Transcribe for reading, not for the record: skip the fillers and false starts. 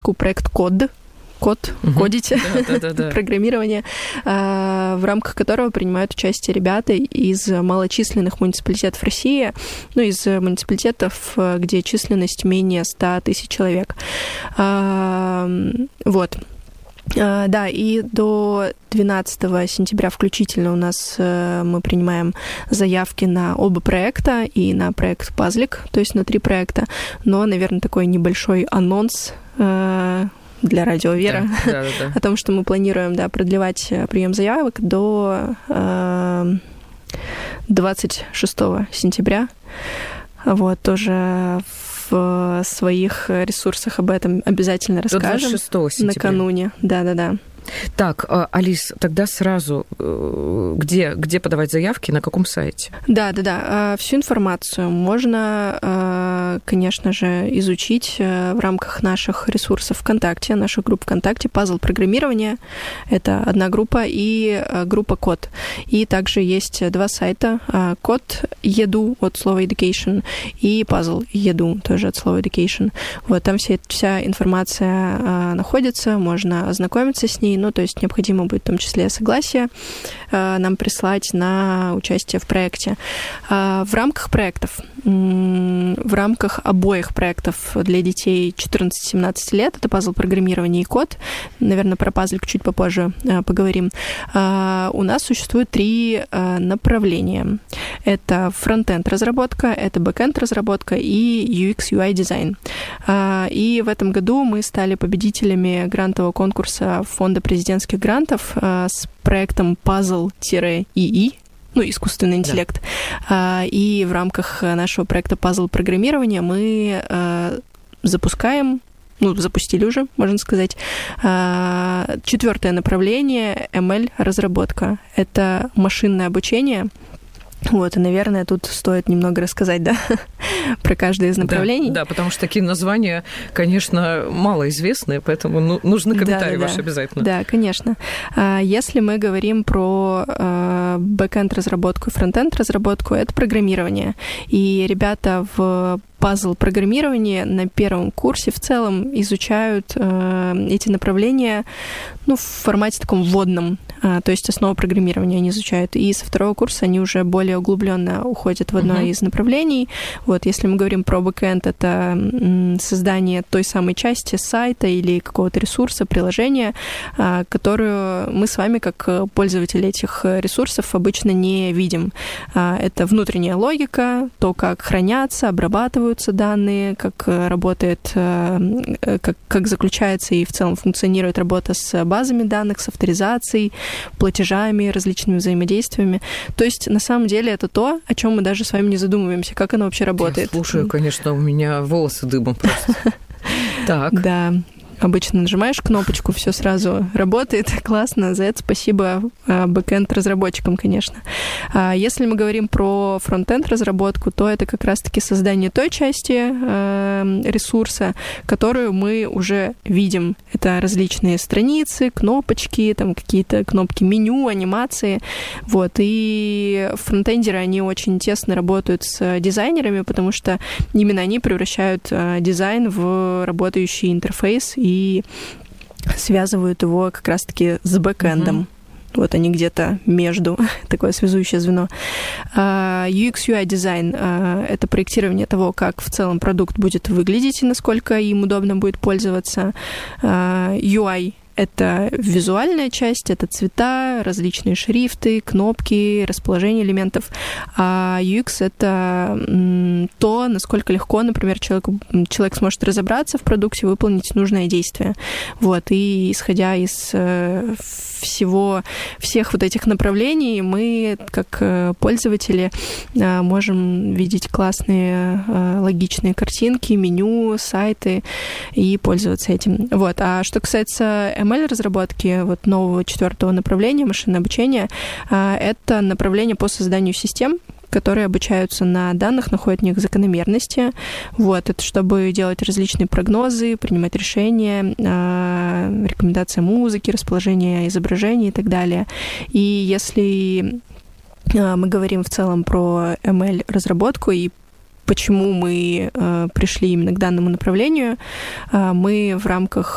по-английски проект код, кодить, программирование, в рамках которого принимают участие ребята из малочисленных муниципалитетов России, из муниципалитетов, где численность менее 100 тысяч человек. Вот. Да, и до 12 сентября включительно у нас мы принимаем заявки на оба проекта и на проект Пазлик, то есть на 3 проекта, но, наверное, такой небольшой анонс для Радио Вера о том, что мы планируем продлевать прием заявок до 26 сентября. Вот, тоже в своих ресурсах об этом обязательно расскажем. До 26 сентября. Накануне. Да. Так, Алис, тогда сразу, где подавать заявки, на каком сайте? Да. Всю информацию можно, конечно же, изучить в рамках наших ресурсов ВКонтакте, наших групп ВКонтакте. Пазл программирования — это одна группа, и группа Код. И также есть 2 сайта. Код Еду от слова education и Пазл Еду тоже от слова education. Вот там вся информация находится, можно ознакомиться с ней. То есть необходимо будет в том числе согласие нам прислать на участие в проекте. В рамках проектов, в рамках обоих проектов для детей 14-17 лет, это пазл программирования и код, наверное, про пазлик чуть попозже поговорим, у нас существует 3 направления. Это фронтенд разработка, это бэкенд разработка и UX UI дизайн. И в этом году мы стали победителями грантового конкурса Фонда президентских грантов с проектом Puzzle-II, искусственный интеллект. Да. И в рамках нашего проекта Puzzle программирования мы запустили уже, можно сказать, 4-е направление ML-разработка. Это машинное обучение. Вот, и, наверное, тут стоит немного рассказать, про каждое из направлений. Да, потому что такие названия, конечно, малоизвестные, поэтому нужны комментарии ваши обязательно. Да, конечно. Если мы говорим про бэкэнд-разработку и фронтенд-разработку, это программирование. И ребята в пазл-программировании на 1-м курсе в целом изучают эти направления в формате таком вводном, то есть основу программирования они изучают. И со 2-го курса они уже более углубленно уходят в одно из направлений. Вот, если мы говорим про бэкэнд, это создание той самой части сайта или какого-то ресурса, приложения, которую мы с вами, как пользователи этих ресурсов, обычно не видим. Это внутренняя логика, то, как хранятся, обрабатываются данные, как работает, как заключается и в целом функционирует работа с базами данных, с авторизацией, платежами, различными взаимодействиями. То есть, на самом деле, это то, о чем мы даже с вами не задумываемся, как оно вообще работает. Я слушаю, конечно, у меня волосы дыбом просто. Так. Да. Обычно нажимаешь кнопочку, все сразу работает. Классно, за это спасибо бэкэнд-разработчикам, конечно. Если мы говорим про фронтенд-разработку, то это как раз-таки создание той части ресурса, которую мы уже видим. Это различные страницы, кнопочки, там какие-то кнопки меню, анимации. Вот. И фронтендеры, они очень тесно работают с дизайнерами, потому что именно они превращают дизайн в работающий интерфейс и связывают его как раз-таки с бэкэндом. Вот они где-то между, такое связующее звено. UX UI дизайн — это проектирование того, как в целом продукт будет выглядеть и насколько им удобно будет пользоваться. UI — это визуальная часть, это цвета, различные шрифты, кнопки, расположение элементов. А UX — это то, насколько легко, например, человек сможет разобраться в продукте, выполнить нужное действие. Вот. И исходя из всех вот этих направлений, мы, как пользователи, можем видеть классные, логичные картинки, меню, сайты и пользоваться этим. Вот. А что касается ML-разработки, вот нового 4-го направления, машинное обучение, это направление по созданию систем, которые обучаются на данных, находят в них закономерности. Вот, это чтобы делать различные прогнозы, принимать решения, рекомендация музыки, расположение изображений и так далее. И если мы говорим в целом про ML-разработку и почему мы пришли именно к данному направлению, мы в рамках